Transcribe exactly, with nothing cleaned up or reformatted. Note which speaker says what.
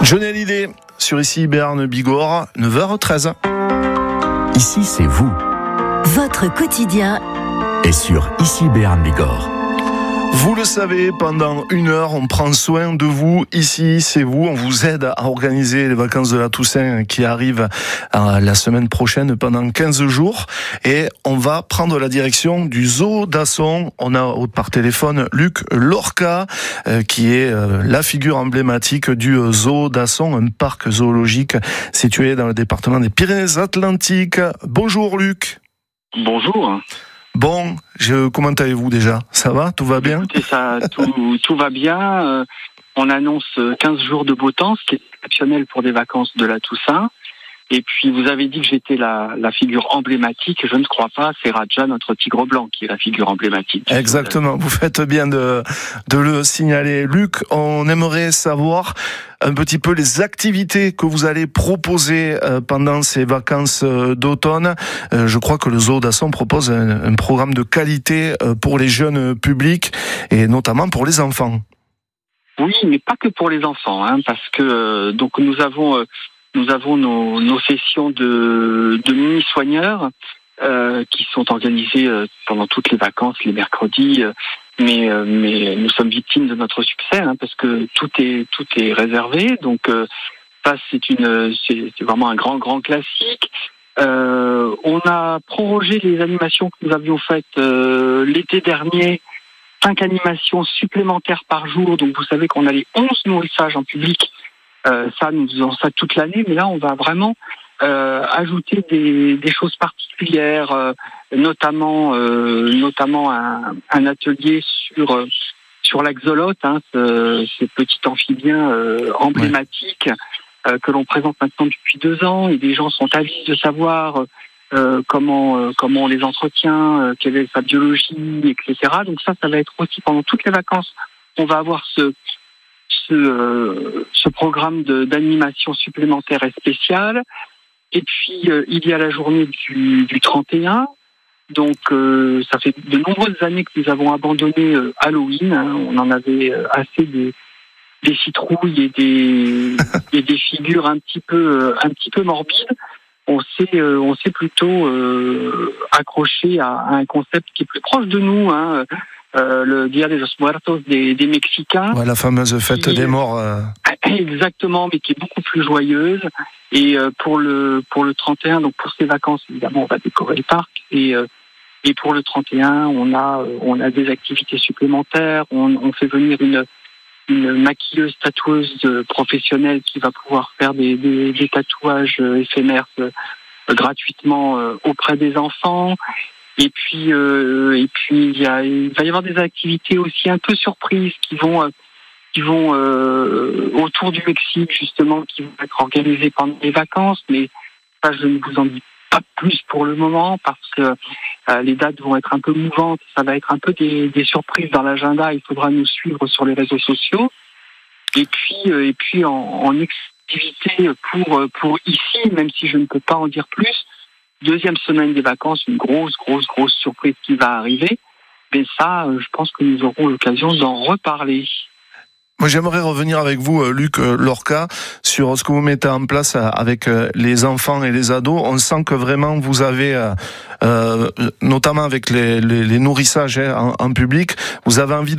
Speaker 1: Johnny Hallyday sur Ici Béarn Bigorre, neuf heures treize.
Speaker 2: Ici, c'est vous.
Speaker 3: Votre quotidien
Speaker 2: Et sur Ici Béarn Bigorre.
Speaker 1: Vous le savez, pendant une heure, on prend soin de vous. Ici, c'est vous. On vous aide à organiser les vacances de la Toussaint qui arrivent la semaine prochaine pendant quinze jours. Et on va prendre la direction du zoo d'Asson. On a par téléphone Luc Lorca, qui est la figure emblématique du zoo d'Asson, un parc zoologique situé dans le département des Pyrénées-Atlantiques. Bonjour Luc.
Speaker 4: Bonjour.
Speaker 1: Bon, je, comment allez-vous déjà ? Ça va ? Tout va bien ?
Speaker 4: Écoutez, ça, tout, tout va bien. Euh, on annonce quinze jours de beau temps, ce qui est exceptionnel pour des vacances de la Toussaint. Et puis, vous avez dit que j'étais la, la figure emblématique. Je ne crois pas. C'est Raja, notre tigre blanc, qui est la figure emblématique.
Speaker 1: Exactement. Vous faites bien de, de le signaler. Luc, on aimerait savoir un petit peu les activités que vous allez proposer pendant ces vacances d'automne. Je crois que le zoo d'Asson propose un, un programme de qualité pour les jeunes publics et notamment pour les enfants.
Speaker 4: Oui, mais pas que pour les enfants, hein, parce que donc nous avons nous avons nos, nos sessions de, de mini-soigneurs euh, qui sont organisées pendant toutes les vacances, les mercredis. Mais, mais nous sommes victimes de notre succès, hein, parce que tout est tout est réservé. Donc euh, ça, c'est une c'est, c'est vraiment un grand grand classique. Euh, on a prorogé les animations que nous avions faites euh, l'été dernier. Cinq animations supplémentaires par jour. Donc vous savez qu'on a les onze nourrissages en public. Euh, ça, nous faisons ça toute l'année, mais là, on va vraiment euh, ajouter des, des choses particulières, euh, notamment, euh, notamment un, un atelier sur euh, sur l'axolote, hein, ce, ce petit amphibien euh, emblématique euh, que l'on présente maintenant depuis deux ans, et les gens sont avides de savoir euh, comment euh, comment on les entretient, euh, quelle est sa biologie, et cetera. Donc ça, ça va être aussi pendant toutes les vacances. On va avoir ce Ce, euh, ce programme de, d'animation supplémentaire et spéciale. Et puis, euh, il y a la journée du, du trente et un. Donc, euh, ça fait de nombreuses années que nous avons abandonné euh, Halloween. Hein. On en avait euh, assez des, des citrouilles et des, et des figures un petit peu, euh, un petit peu morbides. On s'est, euh, on s'est plutôt euh, accroché à, à un concept qui est plus proche de nous, hein. Euh, le Dia de los Muertos des, des Mexicains.
Speaker 1: Ouais, la fameuse fête
Speaker 4: qui,
Speaker 1: des morts. Euh...
Speaker 4: Exactement, mais qui est beaucoup plus joyeuse. Et euh, pour le pour le trente et un, donc pour ces vacances, évidemment, on va décorer le parc. Et euh, et pour le trente et un, on a on a des activités supplémentaires. On, on fait venir une une maquilleuse tatoueuse professionnelle qui va pouvoir faire des des, des tatouages éphémères euh, gratuitement euh, auprès des enfants. Et puis, euh, et puis, il, y a, il va y avoir des activités aussi un peu surprises qui vont, euh, qui vont euh, autour du Mexique justement, qui vont être organisées pendant les vacances. Mais ça, je ne vous en dis pas plus pour le moment parce que euh, les dates vont être un peu mouvantes. Ça va être un peu des, des surprises dans l'agenda. Il faudra nous suivre sur les réseaux sociaux. Et puis, euh, et puis en, en activité pour pour ici, même si je ne peux pas en dire plus. Deuxième semaine des vacances, une grosse, grosse, grosse surprise qui va arriver. Mais ça, je pense que nous aurons l'occasion d'en reparler.
Speaker 1: Moi, j'aimerais revenir avec vous, Luc Lorca, sur ce que vous mettez en place avec les enfants et les ados. On sent que vraiment vous avez, euh, notamment avec les, les, les nourrissages hein, en, en public, vous avez envie